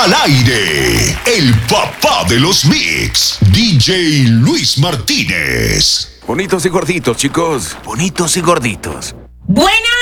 Al aire, el papá de los mix, DJ Luis Martínez. Bonitos y gorditos, chicos. Bonitos y gorditos. Buenas